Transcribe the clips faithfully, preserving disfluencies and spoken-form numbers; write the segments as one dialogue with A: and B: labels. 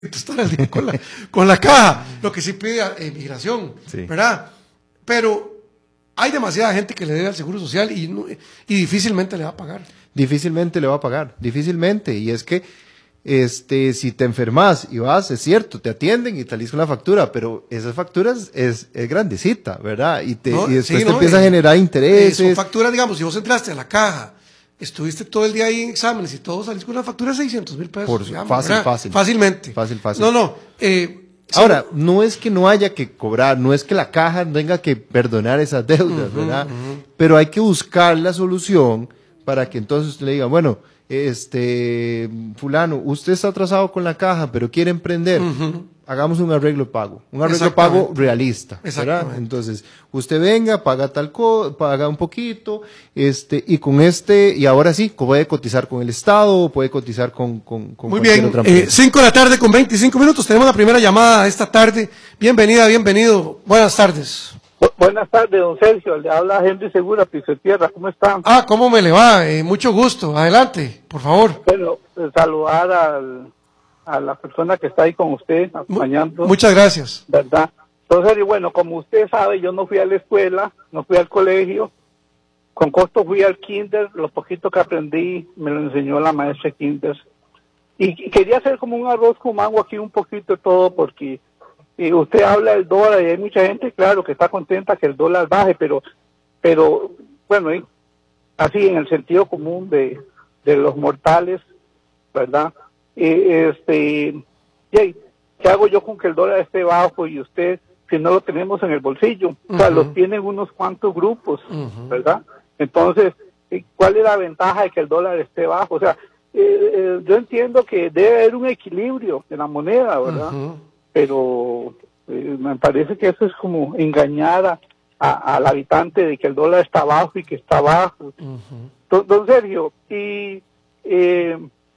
A: estar al día con la, con la caja, lo que sí pide eh, migración,
B: Sí.
A: ¿verdad? Pero hay demasiada gente que le debe al Seguro Social y, no, y difícilmente le va a pagar.
B: Difícilmente le va a pagar, difícilmente. Y es que este, si te enfermas y vas, es cierto, te atienden y te salís con la factura, pero esa factura es, es, es grandecita, ¿verdad? Y, te,
A: No,
B: y después
A: sí,
B: te
A: no,
B: empieza
A: eh,
B: a generar
A: Eh,
B: intereses.
A: son facturas, digamos, si vos entraste a la caja, estuviste todo el día ahí en exámenes y todo, salís con una factura de seiscientos mil pesos.
B: Por-
A: digamos,
B: fácil,
A: ¿verdad?
B: fácil.
A: Fácilmente.
B: Fácil, fácil.
A: No, no. Eh,
B: Ahora, no es que no haya que cobrar, no es que la caja tenga que perdonar esas deudas,
A: uh-huh,
B: ¿verdad?
A: Uh-huh.
B: Pero hay que buscar la solución para que entonces usted le diga, bueno, este, fulano, usted está atrasado con la caja, pero quiere emprender,
A: Uh-huh.
B: hagamos un arreglo de pago, un arreglo de pago realista, ¿verdad? Entonces, usted venga, paga tal co, paga un poquito, este, y con este, y ahora sí, puede cotizar con el Estado, puede cotizar con, con, con
A: Muy
B: cualquier
A: bien,
B: otra empresa.
A: eh, cinco de la tarde con veinticinco minutos, tenemos la primera llamada esta tarde. Bienvenida, bienvenido, buenas tardes.
C: Buenas tardes, don Sergio, le habla Henry Segura, Piso Tierra, ¿cómo están?
A: Ah, ¿cómo me le va? Eh, mucho gusto, adelante, por favor.
C: Bueno, eh, saludar al, a la persona que está ahí con usted, acompañando.
A: Muchas gracias.
C: ¿Verdad? Entonces, bueno, como usted sabe, yo no fui a la escuela, no fui al colegio, con costo fui al kinder, lo poquito que aprendí me lo enseñó la maestra de kinder. Y, y quería hacer como un arroz con mango aquí un poquito de todo, porque y usted habla del dólar y hay mucha gente, claro, que está contenta que el dólar baje, pero, pero bueno, y así en el sentido común de, de los mortales, ¿verdad? Y, este, y, ¿qué hago yo con que el dólar esté bajo y usted, si no lo tenemos en el bolsillo? Uh-huh. O sea, lo tienen unos cuantos grupos, uh-huh. ¿verdad? Entonces, ¿cuál es la ventaja de que el dólar esté bajo? O sea, eh, eh, yo entiendo que debe haber un equilibrio en la moneda, ¿verdad? Uh-huh. Pero eh, me parece que eso es como engañar a, a, al habitante de que el dólar está bajo y que está bajo. Uh-huh. Don, don Sergio, y eh,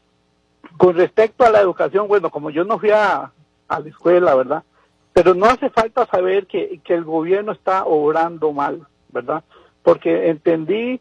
C: con respecto a la educación, bueno, como yo no fui a, a la escuela, ¿verdad? Pero no hace falta saber que, que el gobierno está obrando mal, ¿verdad? Porque entendí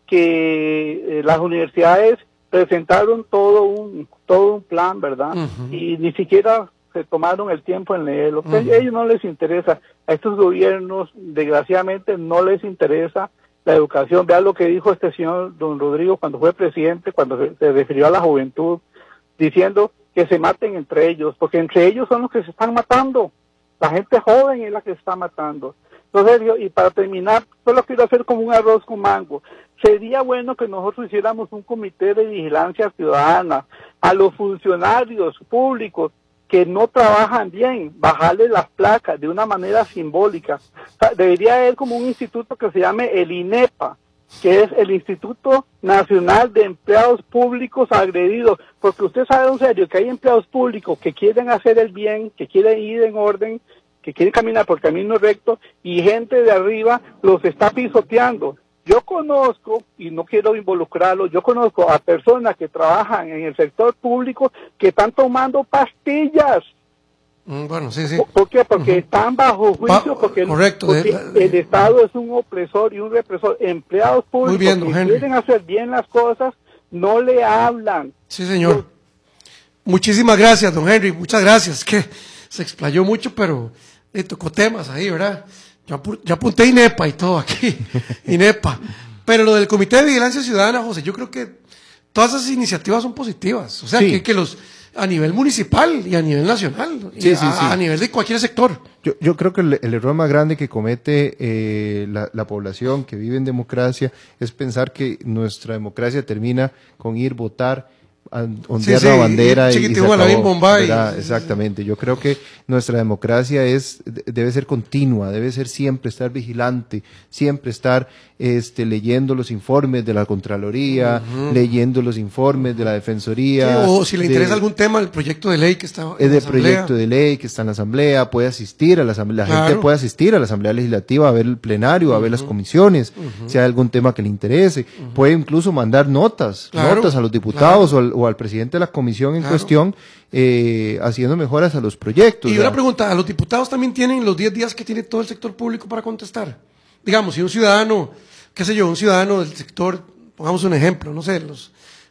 C: que eh, las universidades presentaron todo un todo un plan, ¿verdad? Uh-huh. Y ni siquiera se tomaron el tiempo en leerlo. Uh-huh. A ellos no les interesa, a estos gobiernos, desgraciadamente, no les interesa la educación. Vean lo que dijo este señor don Rodrigo cuando fue presidente, cuando se, se refirió a la juventud, diciendo que se maten entre ellos, porque entre ellos son los que se están matando. La gente joven es la que se está matando. Entonces, y para terminar, solo quiero hacer como un arroz con mango. Sería bueno que nosotros hiciéramos un comité de vigilancia ciudadana a los funcionarios públicos que no trabajan bien, bajarles las placas de una manera simbólica. O sea, debería haber como un instituto que se llame el INEPA, que es el Instituto Nacional de Empleados Públicos Agredidos, porque usted sabe en serio que hay empleados públicos que quieren hacer el bien, que quieren ir en orden, que quieren caminar por camino recto, y gente de arriba los está pisoteando. Yo conozco, y no quiero involucrarlo, yo conozco a personas que trabajan en el sector público que están tomando pastillas.
A: Mm, bueno, sí, sí.
C: ¿Por qué? Porque uh-huh. están bajo juicio, porque,
A: Correcto,
C: porque
A: de, de,
C: el Estado es un opresor y un represor. Empleados públicos
A: bien,
C: que
A: Henry.
C: quieren hacer bien las cosas, no le hablan.
A: Sí, señor. Yo, Muchísimas gracias, don Henry, muchas gracias. Que se explayó mucho, pero le tocó temas ahí, ¿verdad? Yo, yo apunté INEPA y todo aquí, INEPA. Pero lo del Comité de Vigilancia Ciudadana, José, yo creo que todas esas iniciativas son positivas. O sea, sí. que, que los a nivel municipal y a nivel nacional,
B: sí,
A: y
B: sí,
A: a,
B: sí.
A: a nivel de cualquier sector.
B: Yo, yo creo que el, el error más grande que comete eh, la, la población que vive en democracia es pensar que nuestra democracia termina con ir votar, ondear sí, sí, la bandera y, y se acabó,
A: Bombay.
B: Exactamente. Yo creo que nuestra democracia es debe ser continua, debe ser siempre estar vigilante, siempre estar este, leyendo los informes de la Contraloría, uh-huh. leyendo los informes de la Defensoría.
A: Sí, o si le interesa de, algún tema, el proyecto de ley que está
B: en la Asamblea. El proyecto de ley que está en la Asamblea, puede asistir a la Asamblea, la claro. gente puede asistir a la Asamblea Legislativa a ver el plenario, uh-huh. a ver las comisiones, uh-huh. si hay algún tema que le interese. Uh-huh. Puede incluso mandar notas, claro. notas a los diputados claro. o, al, o al presidente de la comisión en claro. cuestión, eh, haciendo mejoras a los proyectos.
A: Y
B: ¿verdad?
A: una pregunta, ¿a los diputados también tienen los diez días que tiene todo el sector público para contestar? Digamos, si un ciudadano, qué sé yo, un ciudadano del sector, pongamos un ejemplo, no sé, los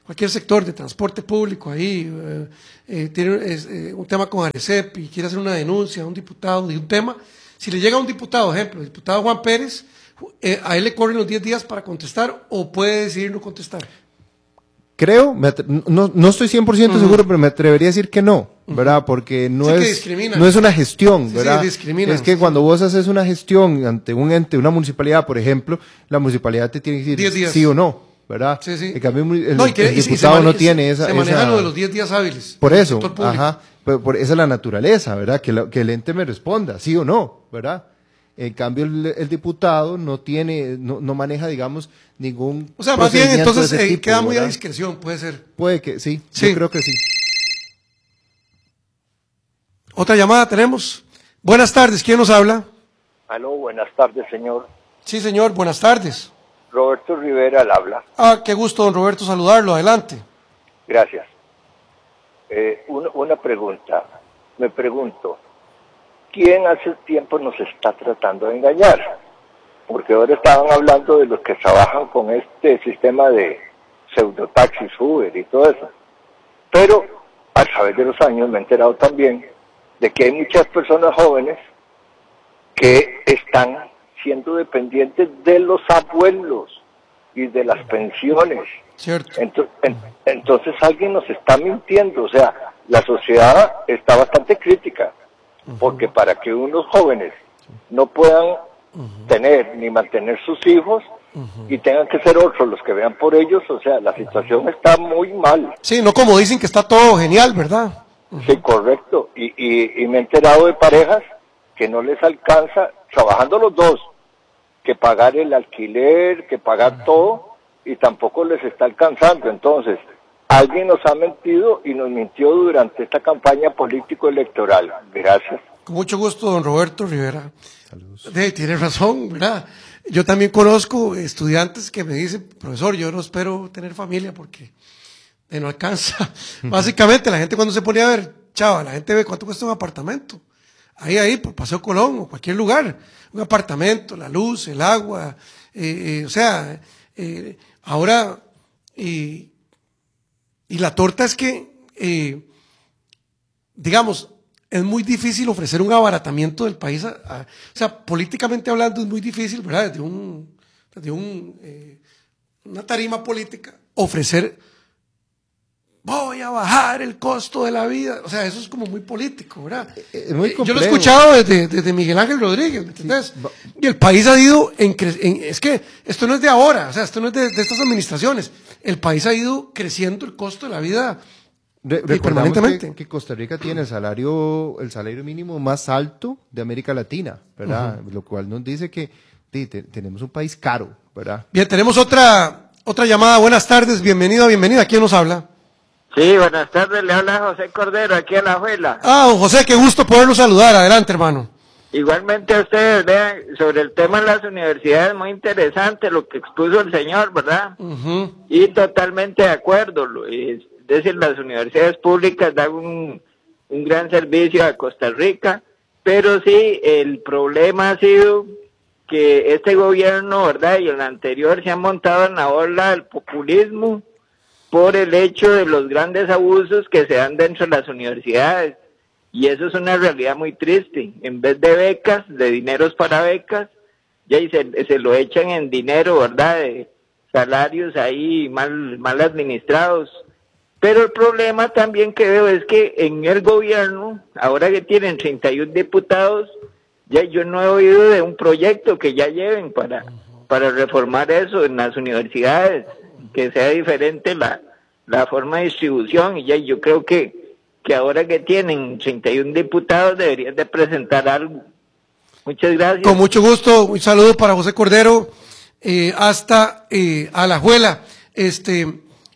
A: cualquier sector de transporte público ahí, eh, eh, tiene es, eh, un tema con Arecep y quiere hacer una denuncia a un diputado de un tema, si le llega a un diputado, ejemplo, el diputado Juan Pérez, eh, a él le corren los diez días para contestar o puede decidir no contestar.
B: Creo, me no, no estoy cien por ciento uh-huh. seguro, pero me atrevería a decir que no, ¿verdad? Porque no,
A: sí
B: es, no es una gestión,
A: sí,
B: ¿verdad?
A: Sí,
B: es que sí. Cuando vos haces una gestión ante un ente, una municipalidad, por ejemplo, la municipalidad te tiene que decir sí o no, ¿verdad?
A: Sí, sí.
B: En cambio, el,
A: no, que,
B: el diputado
A: maneja,
B: no tiene esa...
A: Se maneja
B: esa,
A: lo de los diez días hábiles.
B: Por eso, ajá, por, por, esa es la naturaleza, ¿verdad? Que, la, que el ente me responda, sí o no, ¿verdad? En cambio, el, el diputado no tiene, no, no maneja, digamos, ningún.
A: O sea, más bien, entonces eh, tipo, queda muy ¿verdad? A discreción, puede ser.
B: Puede que, sí, sí, yo creo que sí.
A: Otra llamada tenemos. Buenas tardes, ¿quién nos habla?
D: Aló, buenas tardes, señor.
A: Sí, señor, buenas tardes.
D: Roberto Rivera al habla.
A: Ah, qué gusto, don Roberto, saludarlo. Adelante.
D: Gracias. Eh, una, una pregunta. Me pregunto. ¿Quién hace tiempo nos está tratando de engañar? Porque ahora estaban hablando de los que trabajan con este sistema de pseudotaxis, Uber y todo eso. Pero a través de los años me he enterado también de que hay muchas personas jóvenes que están siendo dependientes de los abuelos y de las pensiones.
A: Cierto.
D: Entonces, en, entonces alguien nos está mintiendo. O sea, la sociedad está bastante crítica. Porque para que unos jóvenes no puedan uh-huh. tener ni mantener sus hijos uh-huh. y tengan que ser otros los que vean por ellos, o sea, la situación está muy mal.
A: Sí, no como dicen que está todo genial, ¿verdad?
D: Uh-huh. Sí, correcto. Y, y, y me he enterado de parejas que no les alcanza, trabajando los dos, que pagar el alquiler, que pagar uh-huh. todo, y tampoco les está alcanzando. Entonces, alguien nos ha mentido y nos mintió durante esta campaña político-electoral. Gracias.
A: Con mucho gusto, don Roberto Rivera. Saludos. Sí, tiene razón, ¿verdad? Yo también conozco estudiantes que me dicen, profesor, yo no espero tener familia porque eh, no alcanza. Básicamente, la gente cuando se ponía a ver, chava, la gente ve cuánto cuesta un apartamento. Ahí, ahí, por Paseo Colón o cualquier lugar. Un apartamento, la luz, el agua. Eh, eh, o sea, eh, ahora... Eh, Y la torta es que, eh, digamos, es muy difícil ofrecer un abaratamiento del país. A, a, o sea, políticamente hablando es muy difícil, ¿verdad? Desde, un, desde un, eh, una tarima política, ofrecer, voy a bajar el costo de la vida. O sea, eso es como muy político, ¿verdad?
B: Es muy complejo.
A: Yo lo he escuchado desde, desde Miguel Ángel Rodríguez, ¿me entendés? Sí. Y el país ha ido en, en... Es que esto no es de ahora, o sea, esto no es de, de estas administraciones. El país ha ido creciendo el costo de la vida
B: Re permanentemente. Que, que Costa Rica tiene el salario, el salario mínimo más alto de América Latina, ¿verdad? Uh-huh. Lo cual nos dice que te, te, tenemos un país caro, ¿verdad?
A: Bien, tenemos otra, otra llamada. Buenas tardes, bienvenido, bienvenida. ¿Quién nos habla?
E: Sí, buenas tardes, le habla José Cordero, aquí en La Juela.
A: Ah, don José, qué gusto poderlo saludar. Adelante, hermano.
E: Igualmente a ustedes, vean, sobre el tema de las universidades, muy interesante lo que expuso el señor, ¿verdad? Uh-huh. Y totalmente de acuerdo, es decir, las universidades públicas dan un, un gran servicio a Costa Rica, pero sí, el problema ha sido que este gobierno, ¿verdad?, y el anterior se han montado en la ola del populismo por el hecho de los grandes abusos que se dan dentro de las universidades. Y eso es una realidad muy triste. En vez de becas, de dineros para becas, ya y se, se lo echan en dinero, ¿verdad?, de salarios ahí mal, mal administrados. Pero el problema también que veo es que en el gobierno, ahora que tienen treinta y uno diputados, ya yo no he oído de un proyecto que ya lleven para, para reformar eso en las universidades, que sea diferente la, la forma de distribución. Y ya yo creo que que ahora que tienen treinta y uno diputados deberían de presentar algo. Muchas gracias.
A: Con mucho gusto, un saludo para José Cordero, eh, hasta eh, Alajuela. Este,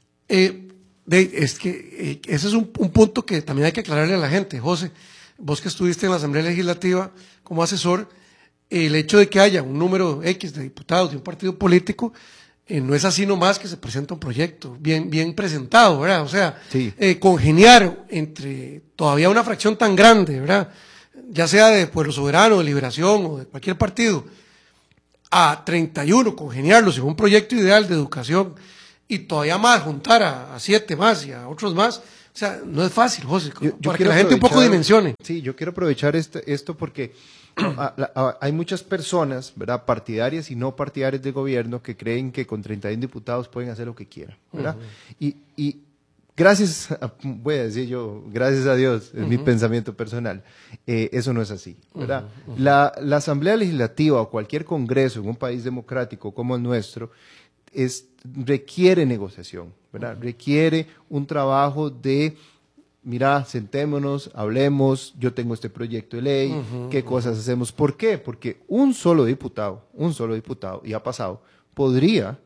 A: eh, de, es que eh, ese es un, un punto que también hay que aclararle a la gente. José, vos que estuviste en la Asamblea Legislativa como asesor, el hecho de que haya un número X de diputados de un partido político, Eh, no es así nomás que se presenta un proyecto bien, bien presentado, ¿verdad? O sea,
B: sí.
A: eh, congeniar entre todavía una fracción tan grande, ¿verdad? Ya sea de Pueblo Soberano, de Liberación o de cualquier partido, a treinta y uno, congeniarlos en un proyecto ideal de educación y todavía más, juntar a, a siete más y a otros más. O sea, no es fácil, José, yo, yo para que la gente un poco dimensione.
B: Sí, yo quiero aprovechar este, esto porque a, a, a, hay muchas personas, ¿verdad?, partidarias y no partidarias del gobierno que creen que con treinta y uno diputados pueden hacer lo que quieran, ¿verdad? Uh-huh. y, y gracias, a, voy a decir yo, gracias a Dios, es uh-huh. mi pensamiento personal, eh, eso no es así, ¿verdad? Uh-huh. Uh-huh. La, la Asamblea Legislativa o cualquier congreso en un país democrático como el nuestro es, requiere negociación, ¿verdad? Uh-huh. Requiere un trabajo de, mira, sentémonos, hablemos, yo tengo este proyecto de ley, uh-huh. qué cosas hacemos. ¿Por qué? Porque un solo diputado, un solo diputado, y ha pasado, podría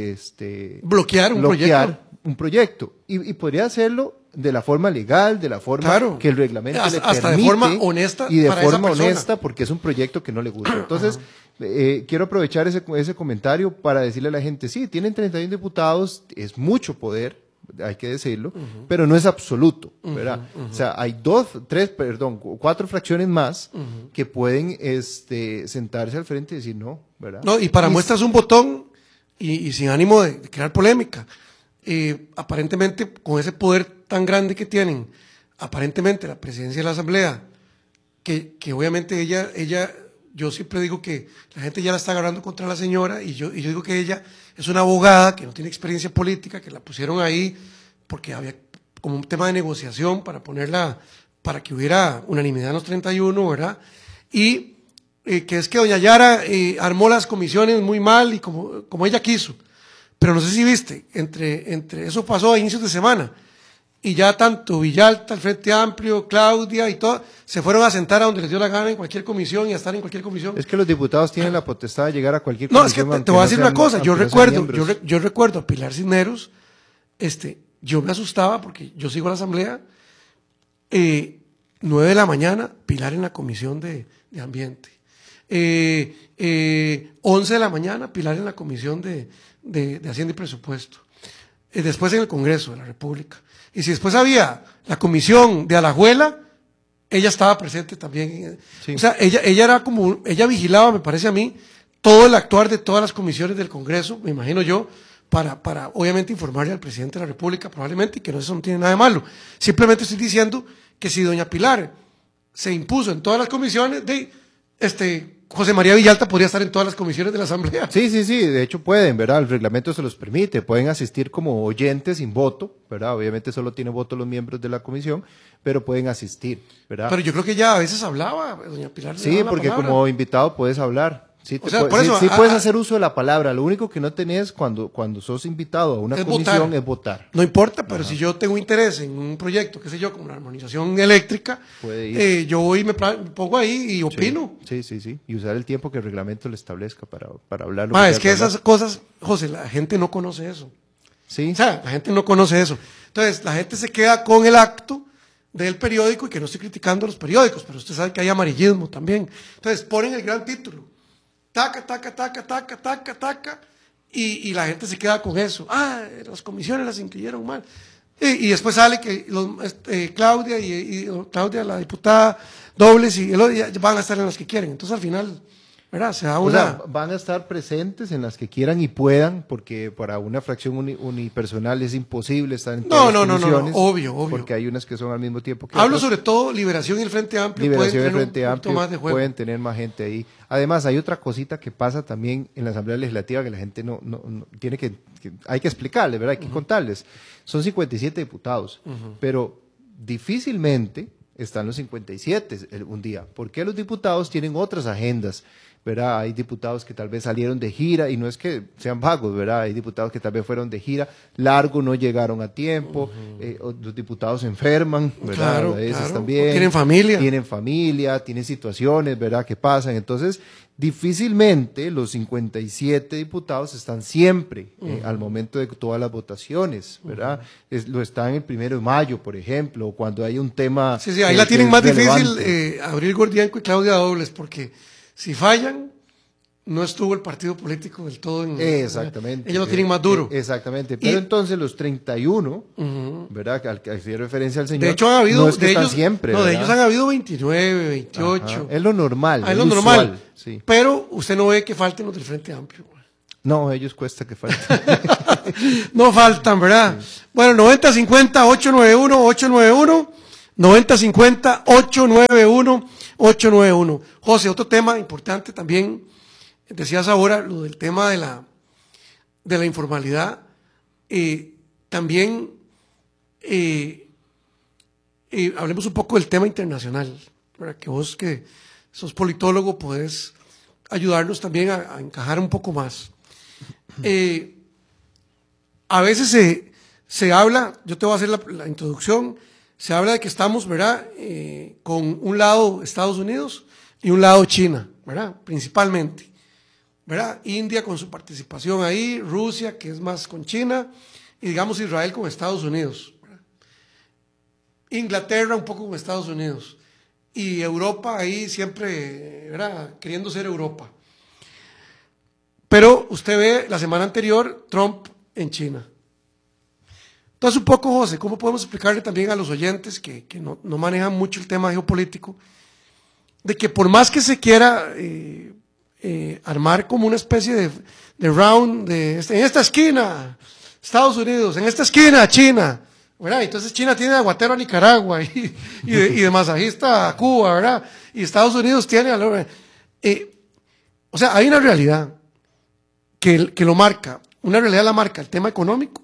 B: este,
A: bloquear un
B: bloquear
A: proyecto.
B: un proyecto y, y podría hacerlo de la forma legal, de la forma
A: claro.
B: que el reglamento
A: hasta,
B: le permite,
A: hasta de forma honesta
B: y de
A: para
B: forma
A: esa
B: honesta porque es un proyecto que no le gusta. Entonces, eh, quiero aprovechar ese, ese comentario para decirle a la gente, sí, tienen treinta y uno diputados, es mucho poder, hay que decirlo, uh-huh. pero no es absoluto, ¿verdad? Uh-huh, uh-huh. O sea, hay dos, tres, perdón, cuatro fracciones más uh-huh. que pueden este, sentarse al frente y decir no, ¿verdad?
A: No, y para y muestras un botón y, y sin ánimo de, de crear polémica. Eh, aparentemente, con ese poder tan grande que tienen, aparentemente la presidencia de la Asamblea, que, que obviamente ella, ella, yo siempre digo que la gente ya la está agarrando contra la señora, y yo, y yo digo que ella es una abogada que no tiene experiencia política, que la pusieron ahí porque había como un tema de negociación para ponerla, para que hubiera unanimidad en los treinta y uno, ¿verdad? Y eh, que es que doña Yara eh, armó las comisiones muy mal y como, como ella quiso. Pero no sé si viste, entre, entre eso pasó a inicios de semana, y ya tanto Villalta, el Frente Amplio, Claudia y todo, se fueron a sentar a donde les dio la gana en cualquier comisión y a estar en cualquier comisión.
B: Es que los diputados tienen la potestad de llegar a cualquier
A: comisión. No, es que te, te voy a decir
B: no
A: una
B: sean,
A: cosa, yo
B: no
A: recuerdo, yo, re, yo recuerdo a Pilar Cisneros, este, yo me asustaba porque yo sigo la Asamblea, eh, nueve de la mañana, Pilar en la Comisión de, de Ambiente, eh, eh, once de la mañana, Pilar en la Comisión de De, de Hacienda y Presupuesto, y después en el Congreso de la República, y si después había la comisión de Alajuela, ella estaba presente también, sí. O sea, ella, ella era como, ella vigilaba, me parece a mí, todo el actuar de todas las comisiones del Congreso, me imagino yo, para, para obviamente informarle al presidente de la República, probablemente, y que no, eso no tiene nada de malo, simplemente estoy diciendo que si doña Pilar se impuso en todas las comisiones, de, este, José María Villalta podría estar en todas las comisiones de la Asamblea.
B: Sí, sí, sí, de hecho pueden, ¿verdad? El reglamento se los permite, pueden asistir como oyentes sin voto, ¿verdad? Obviamente solo tienen voto los miembros de la comisión, pero pueden asistir, ¿verdad?
A: Pero yo creo que ya a veces hablaba, doña Pilar.
B: Sí, porque como invitado puedes hablar. Sí,
A: o sea,
B: por
A: eso,
B: sí, sí
A: a,
B: puedes
A: a,
B: hacer uso de la palabra, lo único que no tenés cuando, cuando sos invitado a una
A: es
B: comisión
A: votar.
B: es votar.
A: No importa, pero Ajá. si yo tengo interés en un proyecto, qué sé yo, como la armonización eléctrica, eh, yo voy y me, me pongo ahí y opino.
B: Sí, sí, sí, y usar el tiempo que el reglamento le establezca para, para hablar.
A: Ah, es que esas hablar. cosas, José, la gente no conoce eso.
B: Sí.
A: O sea, la gente no conoce eso. Entonces, la gente se queda con el acto del periódico, y que no estoy criticando los periódicos, pero usted sabe que hay amarillismo también. Entonces, ponen el gran título. Taca, taca, taca, taca, taca, taca, y, y la gente se queda con eso. Ah, las comisiones las incluyeron mal. Y, y después sale que los, este, Claudia y, y Claudia, la diputada, Dobles, y el, van a estar en las que quieren. Entonces, al final, ¿verdad? Se da una...
B: O sea, van a estar presentes en las que quieran y puedan, porque para una fracción uni, unipersonal es imposible estar en todas
A: no,
B: las
A: no,
B: comisiones.
A: No, no, obvio, obvio.
B: Porque hay unas que son al mismo tiempo que
A: Hablo
B: otros.
A: sobre todo Liberación y el Frente Amplio.
B: Liberación y el
A: pueden
B: Frente
A: tener un
B: Amplio
A: más de juego.
B: Pueden tener más gente ahí. Además, hay otra cosita que pasa también en la Asamblea Legislativa que la gente no, no, no tiene que, que, hay que explicarles, ¿verdad? Hay que uh-huh. contarles. Son cincuenta y siete diputados, uh-huh. pero difícilmente están los cincuenta y siete un día, porque los diputados tienen otras agendas, ¿verdad? Hay diputados que tal vez salieron de gira, y no es que sean vagos, ¿verdad? Hay diputados que tal vez fueron de gira largo, no llegaron a tiempo, uh-huh. eh, los diputados se enferman, ¿verdad?
A: Claro,
B: a veces
A: claro.
B: también.
A: O tienen familia.
B: Tienen familia, tienen situaciones, ¿verdad? Que pasan. Entonces, difícilmente los cincuenta y siete diputados están siempre uh-huh. eh, al momento de todas las votaciones, ¿verdad? Uh-huh. Es, lo están el primero de mayo, por ejemplo, cuando hay un tema...
A: Sí, sí, ahí
B: eh,
A: la tienen más
B: relevante.
A: difícil eh, Abril Gordienco y Claudia Dobles, porque si fallan, no estuvo el partido político del todo en...
B: Exactamente.
A: Ellos lo tienen más duro.
B: Exactamente. Pero y, entonces los treinta y uno, uh-huh. ¿verdad? Al que hacía referencia al señor.
A: De hecho, han habido...
B: No es que
A: de
B: están
A: ellos,
B: siempre,
A: No,
B: ¿verdad?
A: de ellos han habido veintinueve, veintiocho.
B: Ajá. Es lo normal.
A: Ah, es lo
B: usual,
A: normal.
B: sí.
A: Pero usted no ve que falten los del Frente Amplio.
B: No, ellos cuesta que falten.
A: No faltan, ¿verdad? Sí. Bueno, noventa cincuenta, ocho nueve uno, ocho nueve uno, noventa cincuenta, ocho nueve uno, ocho nueve uno. José, otro tema importante también, decías ahora, lo del tema de la, de la informalidad, eh, también eh, eh, hablemos un poco del tema internacional, ¿verdad? Que vos que sos politólogo podés ayudarnos también a, a encajar un poco más. Eh, a veces se, se habla, yo te voy a hacer la, la introducción, se habla de que estamos, ¿verdad?, eh, con un lado Estados Unidos y un lado China, ¿verdad?, principalmente, ¿verdad?, India con su participación ahí, Rusia, que es más con China, y digamos Israel con Estados Unidos, ¿verdad? Inglaterra un poco con Estados Unidos, y Europa ahí siempre, ¿verdad?, queriendo ser Europa. Pero usted ve la semana anterior Trump en China. Entonces un poco, José, ¿cómo podemos explicarle también a los oyentes que, que no, no manejan mucho el tema geopolítico, de que por más que se quiera eh, eh, armar como una especie de, de round, de este, en esta esquina Estados Unidos, en esta esquina China, ¿verdad? Entonces China tiene de aguatero a Nicaragua y, y, de, y de masajista a Cuba, ¿verdad? Y Estados Unidos tiene a... Eh, o sea, hay una realidad que, que lo marca, una realidad la marca el tema económico,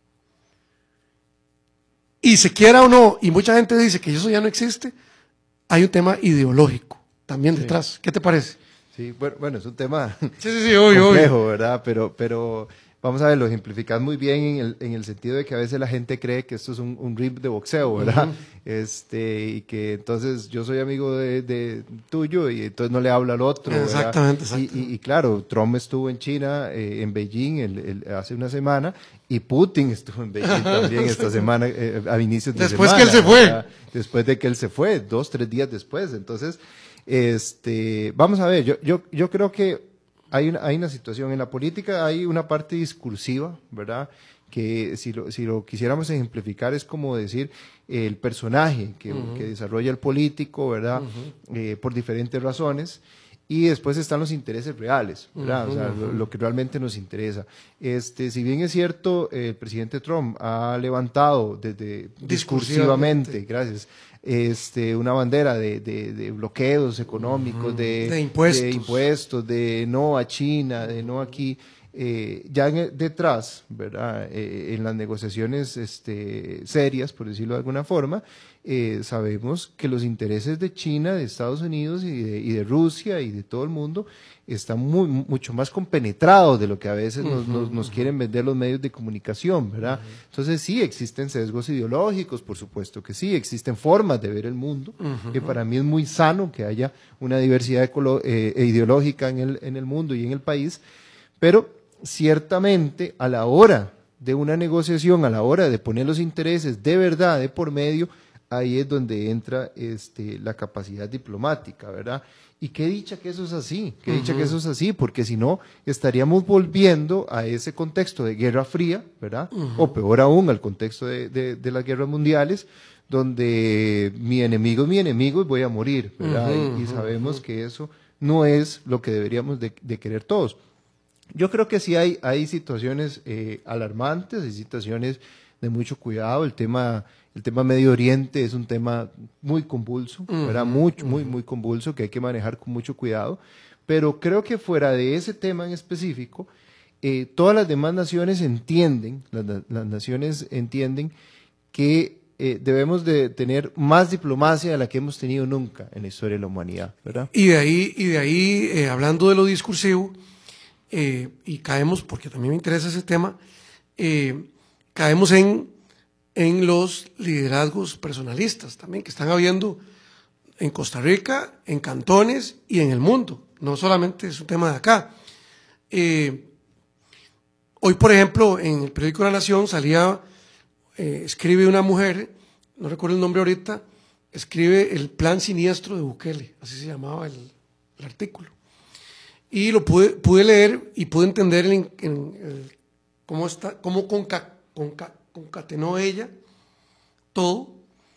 A: y se quiera o no, y mucha gente dice que eso ya no existe, hay un tema ideológico también detrás. Sí. ¿Qué te parece?
B: Sí, bueno, bueno es un tema
A: sí, sí, sí, obvio,
B: complejo,
A: obvio.
B: ¿verdad? Pero, pero vamos a ver, lo ejemplificas muy bien en el, en el sentido de que a veces la gente cree que esto es un, un ring de boxeo, ¿verdad? Uh-huh. Este, y que entonces yo soy amigo de, de tuyo y entonces no le habla al otro, ¿verdad?
A: Exactamente, exactamente.
B: Y, y, y claro, Trump estuvo en China, eh, en Beijing, el, el, hace una semana, y Putin estuvo en Beijing también esta semana, eh, a inicios de
A: después
B: semana.
A: Después que él se fue.
B: ¿verdad? Después de que él se fue, dos, tres días después. Entonces, este, vamos a ver, yo, yo, yo creo que Hay una, hay una situación en la política, hay una parte discursiva, ¿verdad? Que si lo, si lo quisiéramos ejemplificar es como decir el personaje que, uh-huh. que desarrolla el político, ¿verdad? Uh-huh. Eh, por diferentes razones. Y después están los intereses reales, ¿verdad? Uh-huh. O sea, lo, lo que realmente nos interesa. Este, si bien es cierto, eh, el presidente Trump ha levantado desde discursivamente, discursivamente gracias, este, una bandera de, de, de bloqueos económicos, uh-huh. de,
A: de, impuestos.
B: de impuestos, de no a China, de no aquí. Eh, ya en, detrás, ¿verdad? Eh, en las negociaciones este, serias, por decirlo de alguna forma, eh, sabemos que los intereses de China, de Estados Unidos y de, y de Rusia y de todo el mundo están muy, mucho más compenetrados de lo que a veces nos, uh-huh, nos, nos uh-huh. quieren vender los medios de comunicación, ¿verdad? Uh-huh. Entonces sí, existen sesgos ideológicos, por supuesto que sí, existen formas de ver el mundo, uh-huh. que para mí es muy sano que haya una diversidad ecolo- eh, ideológica en el, en el mundo y en el país, pero ciertamente a la hora de una negociación, a la hora de poner los intereses de verdad de por medio, ahí es donde entra este, la capacidad diplomática, ¿verdad? Y qué dicha que eso es así, qué dicha uh-huh. que eso es así, porque si no estaríamos volviendo a ese contexto de Guerra Fría, ¿verdad? Uh-huh. O peor aún, al contexto de, de, de las guerras mundiales, donde mi enemigo es mi enemigo y voy a morir, ¿verdad? Uh-huh. Y, y sabemos uh-huh. que eso no es lo que deberíamos de, de querer todos. Yo creo que sí hay, hay situaciones eh, alarmantes, hay situaciones de mucho cuidado. El tema, el tema Medio Oriente es un tema muy convulso, uh-huh, ¿verdad? Muy, uh-huh. muy, muy convulso, que hay que manejar con mucho cuidado. Pero creo que fuera de ese tema en específico, eh, todas las demás naciones entienden, las, las naciones entienden que eh, debemos de tener más diplomacia de la que hemos tenido nunca en la historia de la humanidad, ¿verdad?
A: Y de ahí, y de ahí eh, hablando de lo discursivo, Eh, y caemos, porque también me interesa ese tema, eh, caemos en, en los liderazgos personalistas también que están habiendo en Costa Rica, en cantones y en el mundo, no solamente es un tema de acá. Eh, hoy, por ejemplo, en el periódico La Nación salía, eh, escribe una mujer, no recuerdo el nombre ahorita, escribe el plan siniestro de Bukele, así se llamaba el, el artículo. Y lo pude, pude leer y pude entender en, en, en cómo, está, cómo conca, conca, concatenó ella todo.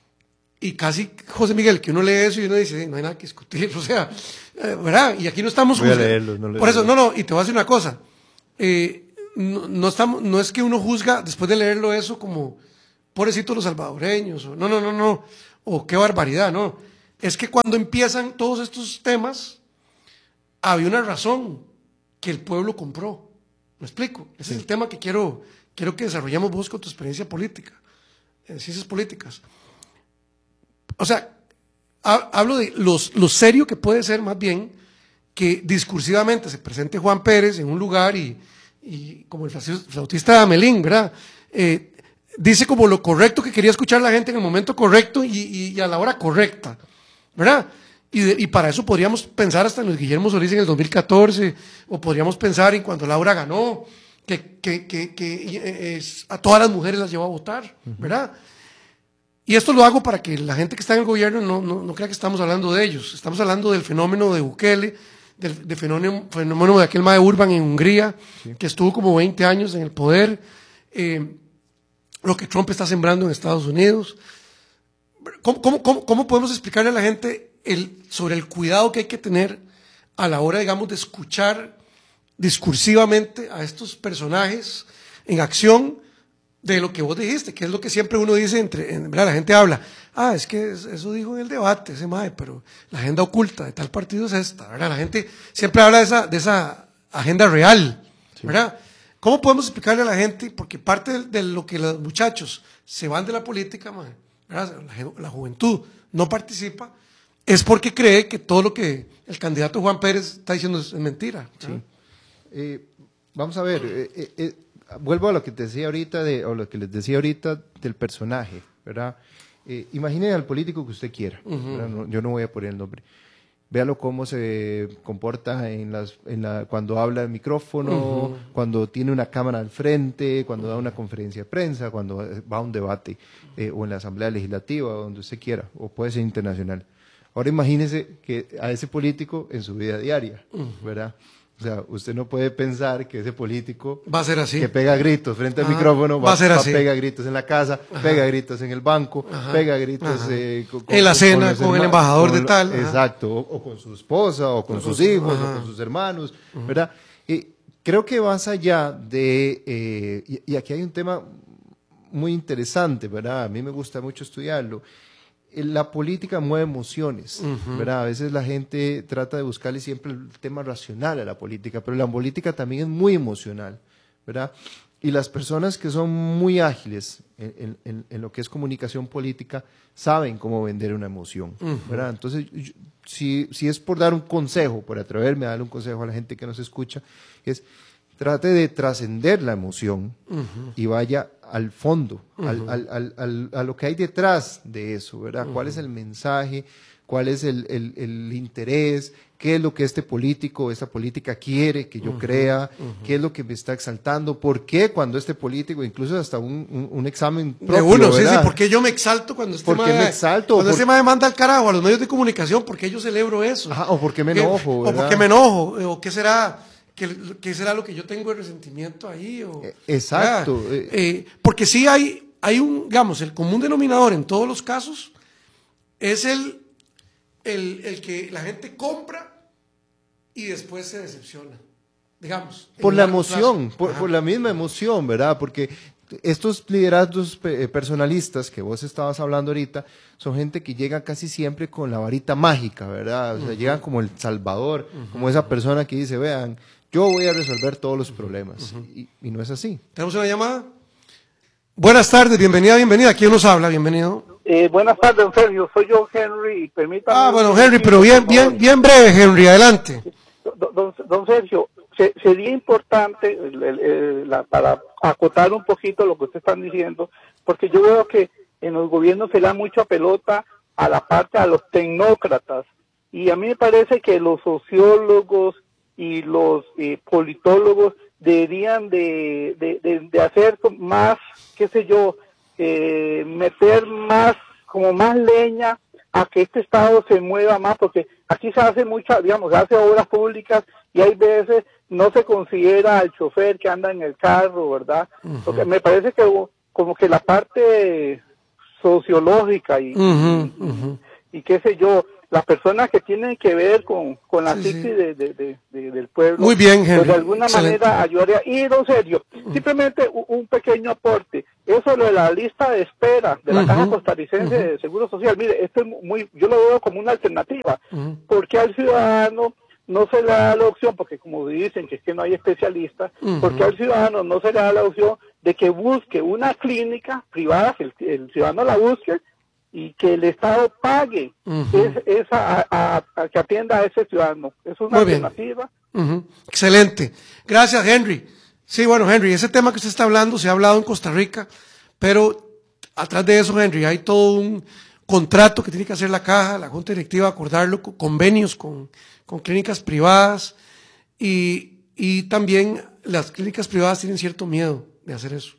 A: Y casi, José Miguel, que uno lee eso y uno dice, no hay nada que discutir, o sea, eh, ¿verdad? Y aquí no estamos...
B: Voy a leerlo, no
A: Por eso, no, no, y te voy a decir una cosa. Eh, no, no, estamos, no es que uno juzga, después de leerlo eso, como pobrecitos los salvadoreños, o no, no, no, no, o qué barbaridad, no. Es que cuando empiezan todos estos temas, había una razón que el pueblo compró. ¿Me explico? Ese sí. es el tema que quiero, quiero que desarrollemos vos con tu experiencia política, en ciencias políticas. O sea, ha, hablo de los, lo serio que puede ser más bien que discursivamente se presente Juan Pérez en un lugar y, y como el flautista de Amelín, ¿verdad? Eh, dice como lo correcto que quería escuchar la gente en el momento correcto y, y, y a la hora correcta, ¿verdad? Y, de, y para eso podríamos pensar hasta en los Guillermo Solís en el dos mil catorce, o podríamos pensar en cuando Laura ganó, que, que, que, que es, a todas las mujeres las llevó a votar, ¿verdad? Y esto lo hago para que la gente que está en el gobierno no, no, no crea que estamos hablando de ellos. Estamos hablando del fenómeno de Bukele, del, del fenómeno, fenómeno de aquel mae Urban en Hungría, sí. que estuvo como veinte años en el poder, eh, lo que Trump está sembrando en Estados Unidos. ¿Cómo, cómo, cómo, cómo podemos explicarle a la gente el, sobre el cuidado que hay que tener a la hora, digamos, de escuchar discursivamente a estos personajes en acción de lo que vos dijiste, que es lo que siempre uno dice, entre, en, ¿verdad? La gente habla, ah, es que eso dijo en el debate ese mae, pero la agenda oculta de tal partido es esta, ¿verdad? La gente siempre habla de esa, de esa agenda real, sí. ¿verdad? ¿Cómo podemos explicarle a la gente? Porque parte de, de lo que los muchachos se van de la política, mae, ¿verdad? La, la juventud no participa, es porque cree que todo lo que el candidato Juan Pérez está diciendo es, es mentira.
B: Sí. Eh, vamos a ver, eh, eh, eh, vuelvo a lo que te decía ahorita, de, o lo que les decía ahorita del personaje, ¿verdad? Eh, imagine al político que usted quiera, uh-huh. no, yo no voy a poner el nombre. Véalo cómo se comporta en las, en la, cuando habla al micrófono, uh-huh. cuando tiene una cámara al frente, cuando da una conferencia de prensa, cuando va a un debate, eh, o en la Asamblea Legislativa, o donde usted quiera, o puede ser internacional. Ahora imagínese que a ese político en su vida diaria, uh-huh. ¿verdad? O sea, usted no puede pensar que ese político
A: va a ser así,
B: que pega gritos frente al Ajá. micrófono, va, va a ser así, va, pega gritos en la casa, Ajá. pega gritos en el banco, Ajá. pega gritos eh, con,
A: en la cena con, con el embajador
B: con,
A: de tal.
B: Exacto, o, o con su esposa, o con, con sus hijos, Ajá. o con sus hermanos, Ajá. ¿verdad? Y creo que más allá de, eh, y, y aquí hay un tema muy interesante, ¿verdad? A mí me gusta mucho estudiarlo. La política mueve emociones, uh-huh. ¿verdad? A veces la gente trata de buscarle siempre el tema racional a la política, pero la política también es muy emocional, ¿verdad? Y las personas que son muy ágiles en, en, en lo que es comunicación política saben cómo vender una emoción, uh-huh. ¿verdad? Entonces, yo, si, si es por dar un consejo, por atreverme a darle un consejo a la gente que nos escucha, es trate de trascender la emoción uh-huh. y vaya al fondo, uh-huh. al, al, al, al, a lo que hay detrás de eso, ¿verdad? Uh-huh. ¿Cuál es el mensaje? ¿Cuál es el, el, el interés? ¿Qué es lo que este político, esta política quiere que yo uh-huh. crea? Uh-huh. ¿Qué es lo que me está exaltando? ¿Por qué cuando este político, incluso hasta un, un, un examen propio,
A: de uno,
B: ¿verdad?
A: sí, sí, ¿por qué yo me exalto cuando este
B: ¿Por qué me exalto?
A: Cuando
B: por...
A: este me manda al carajo a los medios de comunicación? ¿Por qué yo celebro eso?
B: Ajá, o por qué me enojo,
A: ¿verdad? O por qué me enojo, o qué será... ¿Qué, ¿Qué será lo que yo tengo de resentimiento ahí? O,
B: Exacto.
A: Eh, eh, porque sí hay, hay un, digamos, el común denominador en todos los casos es el, el, el que la gente compra y después se decepciona, digamos.
B: Por la emoción, por, por la misma emoción, ¿verdad? Porque estos liderazgos personalistas que vos estabas hablando ahorita son gente que llega casi siempre con la varita mágica, ¿verdad? O sea, uh-huh. llegan como el salvador, uh-huh. como esa persona que dice, vean, yo voy a resolver todos los problemas. Uh-huh. y, y no es así.
A: ¿Tenemos una llamada? Buenas tardes, bienvenida, bienvenida. ¿Quién nos habla? Bienvenido.
C: Eh, buenas tardes, don Sergio. Soy yo, Henry. Permítame.
A: Ah, bueno, Henry, pero bien, bien, bien breve, Henry. Adelante.
C: Don, don, don Sergio, se, sería importante el, el, el, la, para acotar un poquito lo que ustedes están diciendo, porque yo veo que en los gobiernos se le da mucha pelota a la parte, a los tecnócratas. Y a mí me parece que los sociólogos y los eh, politólogos deberían de, de, de, de hacer más, qué sé yo, eh, meter más, como más leña a que este Estado se mueva más, porque aquí se hace mucha, digamos, se hace obras públicas y hay veces no se considera al chofer que anda en el carro, ¿verdad? Uh-huh. Porque me parece que como que la parte sociológica y, uh-huh, uh-huh. y, y qué sé yo, las personas que tienen que ver con, con la
A: Sí,
C: psiquis
A: sí.
C: de, de, de, de- del pueblo.
A: Muy bien, Henry.
C: Pues de alguna
A: Excelente.
C: manera ayudaría. Y no serio, simplemente un, un pequeño aporte. Eso de la lista de espera de la
A: Ujú,
C: Caja Costarricense
A: ujú.
C: de Seguro Social, mire, esto es muy, yo lo veo como una alternativa.
A: Ujú.
C: Porque al ciudadano no se le da la opción, porque como dicen que es que no hay especialistas,
A: Ujú.
C: porque al ciudadano no se le da la opción de que busque una clínica privada, que el, el ciudadano la busque, y que el Estado pague
A: Ujú.
C: es, esa, a, a- a que atienda a ese ciudadano. Es una
A: Muy bien.
C: alternativa.
A: Ujú. Excelente. Gracias, Henry. Sí, bueno, Henry, ese tema que usted está hablando se ha hablado en Costa Rica, pero atrás de eso, Henry, hay todo un contrato que tiene que hacer la caja, la junta directiva, acordarlo, con convenios con, con clínicas privadas y, y también las clínicas privadas tienen cierto miedo de hacer eso,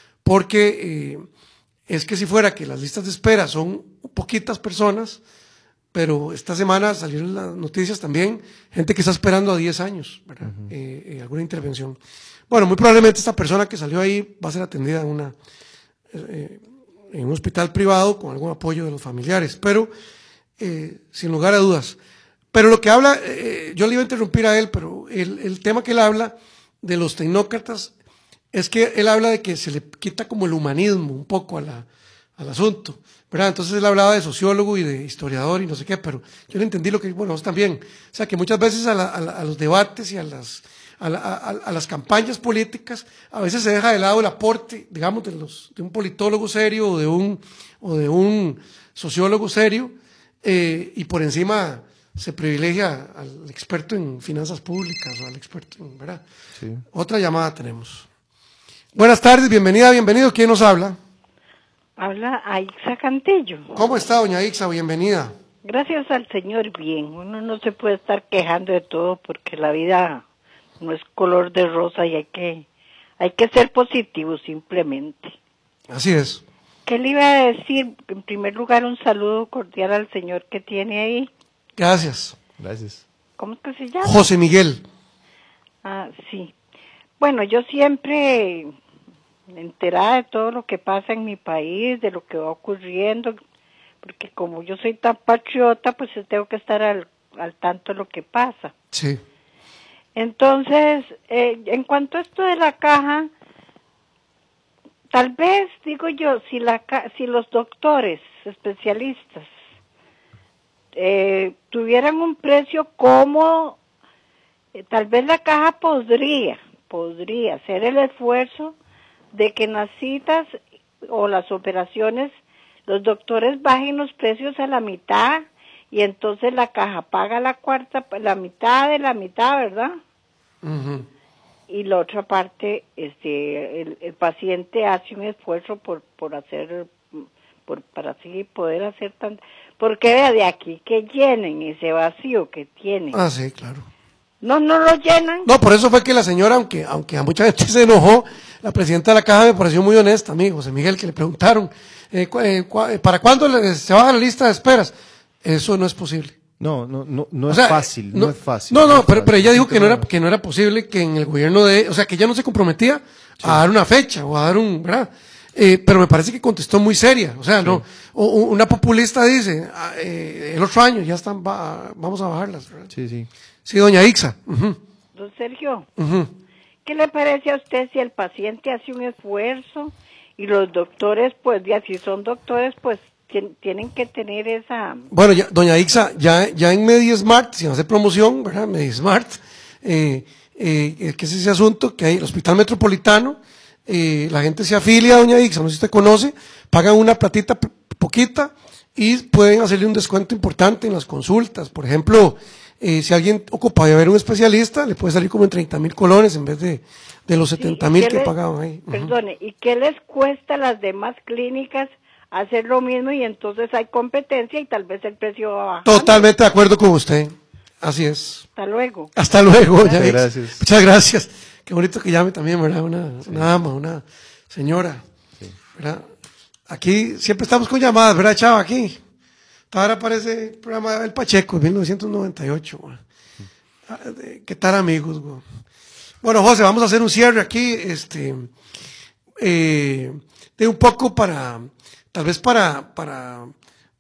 A: porque eh, es que si fuera que las listas de espera son poquitas personas, pero esta semana salieron las noticias también, gente que está esperando a diez años, ¿verdad? Uh-huh. eh, eh, alguna intervención. Bueno, muy probablemente esta persona que salió ahí va a ser atendida en, una, eh, en un hospital privado con algún apoyo de los familiares, pero eh, sin lugar a dudas. Pero lo que habla, eh, yo le iba a interrumpir a él, pero el, el tema que él habla de los tecnócratas es que él habla de que se le quita como el humanismo un poco a la, al asunto, ¿verdad? Entonces él hablaba de sociólogo y de historiador y no sé qué, pero yo le entendí lo que, bueno, vos también, o sea, que muchas veces a, la, a, la, a los debates y a las, a, la, a, a las campañas políticas, a veces se deja de lado el aporte, digamos, de, los, de un politólogo serio o de un, o de un sociólogo serio, eh, y por encima se privilegia al experto en finanzas públicas o al experto en, ¿verdad? Sí. Otra llamada tenemos. Buenas tardes, bienvenida, bienvenido. ¿Quién nos habla?
F: Habla Aixa Cantillo.
A: ¿Cómo está, doña Aixa? Bienvenida.
F: Gracias al Señor, bien. Uno no se puede estar quejando de todo porque la vida no es color de rosa y hay que, hay que ser positivo simplemente.
A: Así es.
F: ¿Qué le iba a decir? En primer lugar, un saludo cordial al señor que tiene ahí.
A: Gracias.
B: Gracias.
F: ¿Cómo es que se llama?
A: José Miguel.
F: Ah, sí. Bueno, yo siempre enterada de todo lo que pasa en mi país, de lo que va ocurriendo, porque como yo soy tan patriota, pues tengo que estar al, al tanto de lo que pasa.
A: Sí.
F: Entonces, eh, en cuanto a esto de la caja, tal vez, digo yo, si, la, si los doctores especialistas eh, tuvieran un precio cómodo, eh, tal vez la caja podría, podría hacer el esfuerzo de que en las citas o las operaciones los doctores bajen los precios a la mitad y entonces la caja paga la cuarta, la mitad de la mitad, ¿verdad?
A: Uh-huh.
F: Y la otra parte, este, el, el paciente hace un esfuerzo por por hacer, por para así poder hacer tan, porque vea de aquí que llenen ese vacío que tienen.
A: Ah, sí, claro.
F: No, no lo llenan.
A: No, por eso fue que la señora, aunque aunque a mucha gente se enojó, la presidenta de la caja me pareció muy honesta, amigo, José Miguel, que le preguntaron, eh, cu- eh, cu- ¿para cuándo le- se baja la lista de esperas? Eso no es posible.
B: No, no, no, no
A: O
B: es
A: sea,
B: fácil, no,
A: no
B: es fácil.
A: No, no,
B: es
A: pero, pero
B: fácil.
A: ella dijo que no, era,
B: tema-
A: que no era posible que en el gobierno de, o sea, que ella no se comprometía a dar una fecha o a dar un, ¿verdad? Eh, pero me parece que contestó muy seria, o sea, no, o- o una populista dice, ah, eh, el otro año ya están, va- vamos a bajarlas, ¿verdad?
B: Sí, sí.
A: Sí, doña Ixa. Ujú,
F: Don Sergio,
A: ujú.
F: ¿qué le parece a usted si el paciente hace un esfuerzo y los doctores, pues, ya si son doctores, pues, tien- tienen que tener esa...
A: Bueno, ya, doña Ixa, ya, ya en MediSmart, sin hacer promoción, ¿verdad? MediSmart, eh, eh, que es ese asunto que hay el Hospital Metropolitano, eh, la gente se afilia a doña Ixa, no sé si usted conoce, pagan una platita p- poquita y pueden hacerle un descuento importante en las consultas. Por ejemplo, eh, si alguien ocupa de ver un especialista, le puede salir como en treinta mil colones en vez de, de los setenta mil
F: ¿y qué
A: que
F: le-
A: pagaban ahí. Ujú.
F: Perdone, ¿y qué les cuesta a las demás clínicas hacer lo mismo y entonces hay competencia y tal vez el precio va bajando?
A: Totalmente de acuerdo con usted. Así es.
F: Hasta luego.
A: Hasta luego,
F: Gracias.
A: doña Ixa.
B: Gracias.
A: Muchas gracias. Qué bonito que llame también, ¿verdad? Una, una dama, una señora. ¿Verdad? Aquí siempre estamos con llamadas, ¿verdad, Chava? Aquí. Ahora aparece el programa del Pacheco, en mil novecientos noventa y ocho. güey. Ah, de- ¿Qué tal, amigos? güey? Bueno, José, vamos a hacer un cierre aquí. Este, eh, de un poco para, tal vez para, para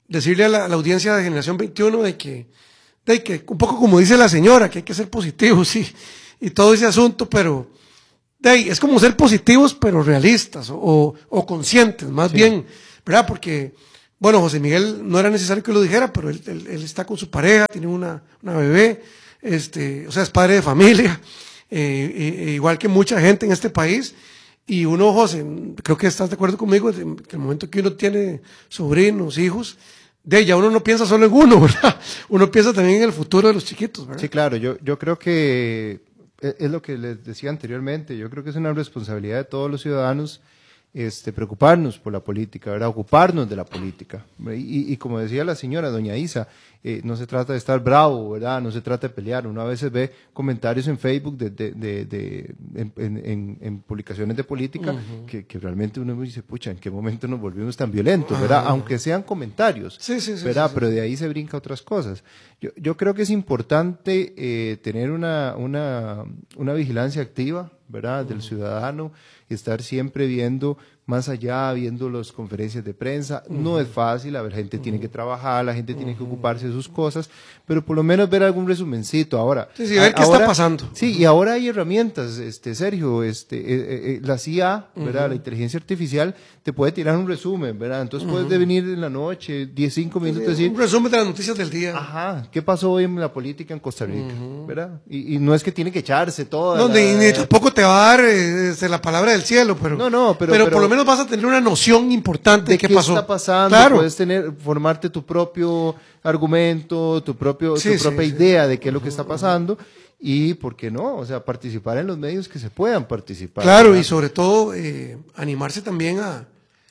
A: decirle a la, a la audiencia de Generación veintiuno de que, de que, un poco como dice la señora, que hay que ser positivos, sí, y todo ese asunto, pero de ahí, es como ser positivos, pero realistas, o, o conscientes, más sí. bien, ¿verdad? Porque, bueno, José Miguel no era necesario que lo dijera, pero él, él, él está con su pareja, tiene una, una bebé, este, o sea, es padre de familia, eh, eh, igual que mucha gente en este país. Y uno, José, creo que estás de acuerdo conmigo, que el momento que uno tiene sobrinos, hijos, de ya uno no piensa solo en uno, ¿verdad? Uno piensa también en el futuro de los chiquitos, ¿verdad?
B: Sí, claro, yo, yo creo que es lo que les decía anteriormente, yo creo que es una responsabilidad de todos los ciudadanos este, preocuparnos por la política, ¿verdad? Ocuparnos de la política. Y, y como decía la señora, doña Isa, eh, no se trata de estar bravo, ¿verdad? No se trata de pelear. Uno a veces ve comentarios en Facebook de, de, de, de en, en, en publicaciones de política uh-huh. que, que realmente uno dice, pucha, ¿en qué momento nos volvimos tan violentos, verdad? Uh-huh. Aunque sean comentarios,
A: sí, sí, sí,
B: ¿verdad?
A: Sí, sí.
B: Pero de ahí se brinca otras cosas. Yo, yo creo que es importante eh, tener una, una, una vigilancia activa, ¿verdad? Del uh-huh. ciudadano, estar siempre viendo más allá, viendo las conferencias de prensa. Uh-huh. No es fácil, la gente uh-huh. tiene que trabajar, la gente uh-huh. tiene que ocuparse de sus cosas, pero por lo menos ver algún resumencito. Ahora,
A: sí, sí, ver qué
B: ahora,
A: está pasando.
B: Sí, y ahora hay herramientas, este Sergio, este, eh, eh, la C I A, ¿verdad? Uh-huh. La inteligencia artificial te puede tirar un resumen, ¿verdad? Entonces uh-huh. puedes venir en la noche, diez, cinco minutos, sí, decir...
A: Un resumen de las noticias del día.
B: Ajá, ¿qué pasó hoy en la política en Costa Rica? Uh-huh. ¿Verdad? Y, y no es que tiene que echarse toda
A: No,
B: la...
A: ni, ni tampoco te va a dar eh, la palabra del cielo, pero...
B: No, no, pero...
A: Pero,
B: pero
A: por lo menos vas a tener una noción importante de,
B: de
A: qué,
B: qué
A: pasó.
B: está pasando,
A: claro.
B: Puedes tener, formarte tu propio argumento, tu propio,
A: sí,
B: tu propia
A: sí,
B: idea
A: sí.
B: de qué es lo que está pasando y, ¿por qué no? O sea, participar en los medios que se puedan participar.
A: Claro,
B: ¿verdad?
A: Y sobre todo eh, animarse también a,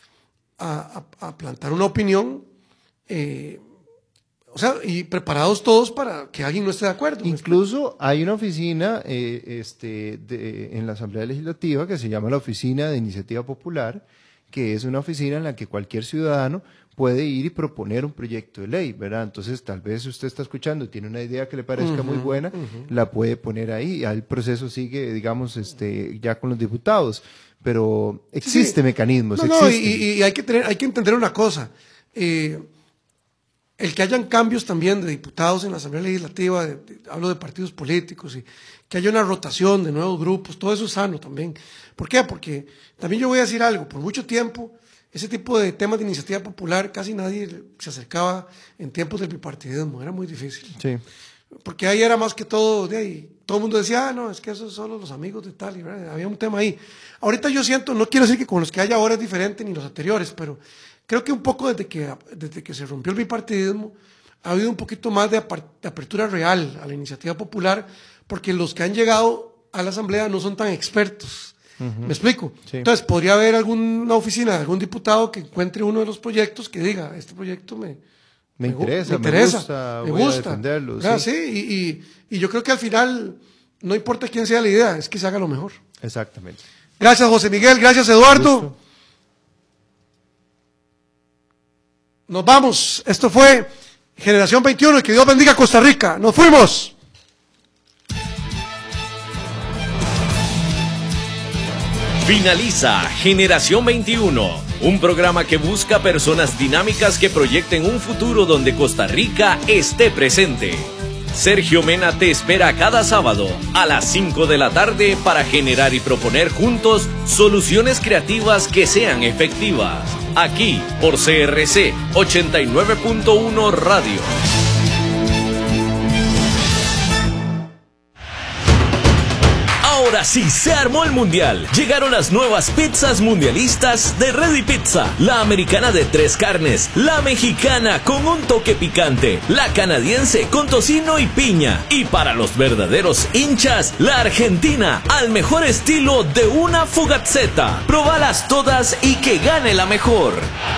A: a, a plantar una opinión, eh, o sea, y preparados todos para que alguien no esté de acuerdo.
B: Incluso hay una oficina eh, este, de, en la Asamblea Legislativa que se llama la Oficina de Iniciativa Popular, que es una oficina en la que cualquier ciudadano puede ir y proponer un proyecto de ley, ¿verdad? Entonces, tal vez usted está escuchando, tiene una idea que le parezca uh-huh, muy buena, uh-huh. la puede poner ahí, ya el proceso sigue, digamos, este, ya con los diputados, pero existe sí. mecanismos,
A: no,
B: existe.
A: No, y, y hay que tener, hay que entender una cosa, eh, el que hayan cambios también de diputados en la Asamblea Legislativa, de, de, hablo de partidos políticos, y que haya una rotación de nuevos grupos, todo eso es sano también. ¿Por qué? Porque también yo voy a decir algo, por mucho tiempo, ese tipo de temas de iniciativa popular casi nadie se acercaba en tiempos del bipartidismo, era muy difícil.
B: Sí.
A: Porque ahí era más que todo, de ahí, todo el mundo decía, ah, no, es que esos son solo los amigos de tal, y ¿verdad? Había un tema ahí. Ahorita yo siento, no quiero decir que con los que hay ahora es diferente ni los anteriores, pero creo que un poco desde que, desde que se rompió el bipartidismo, ha habido un poquito más de, de apertura real a la iniciativa popular, porque los que han llegado a la Asamblea no son tan expertos. Uh-huh. ¿Me explico? Sí. Entonces, podría haber alguna oficina de algún diputado que encuentre uno de los proyectos que diga, este proyecto me,
B: me, me interesa, me,
A: interesa,
B: me gusta,
A: me
B: voy
A: gusta.
B: a defenderlo.
A: ¿verdad?
B: Sí,
A: sí y, y, y yo creo que al final, no importa quién sea la idea, es que se haga lo mejor.
B: Exactamente.
A: Gracias, José Miguel, gracias, Eduardo. Nos vamos, esto fue Generación veintiuno y que Dios bendiga a Costa Rica. ¡Nos fuimos!
G: Finaliza Generación veintiuno, un programa que busca personas dinámicas que proyecten un futuro donde Costa Rica esté presente. Sergio Mena te espera cada sábado a las cinco de la tarde para generar y proponer juntos soluciones creativas que sean efectivas. Aquí por C R C ochenta y nueve punto uno Radio. Ahora sí se armó el mundial. Llegaron las nuevas pizzas mundialistas de Ready Pizza. La americana de tres carnes, la mexicana con un toque picante, la canadiense con tocino y piña. Y para los verdaderos hinchas, la argentina al mejor estilo de una fogazzeta. Probalas todas y que gane la mejor.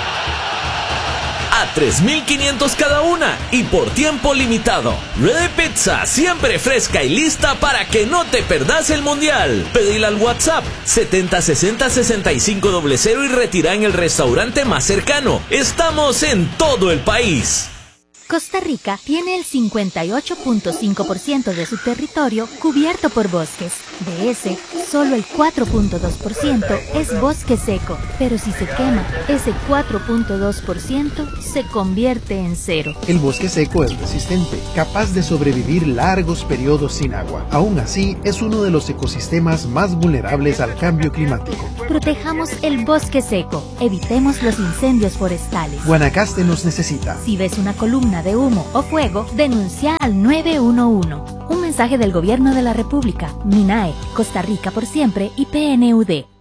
G: A tres mil quinientos cada una y por tiempo limitado. Ready Pizza, siempre fresca y lista para que no te perdas el mundial. Pedila al WhatsApp setenta sesenta sesenta y cinco cero cero y retira en el restaurante más cercano. Estamos en todo el país.
H: Costa Rica tiene el cincuenta y ocho punto cinco por ciento de su territorio cubierto por bosques. De ese, solo el cuatro punto dos por ciento es bosque seco, pero si se quema, ese cuatro punto dos por ciento se convierte en cero.
I: El bosque seco es resistente, capaz de sobrevivir largos periodos sin agua. Aún así, es uno de los ecosistemas más vulnerables al cambio climático.
H: Protejamos el bosque seco, evitemos los incendios forestales.
I: Guanacaste nos necesita.
H: Si ves una columna de humo o fuego, denuncia al nueve uno uno. Un mensaje del Gobierno de la República, MINAE, Costa Rica por siempre y P N U D.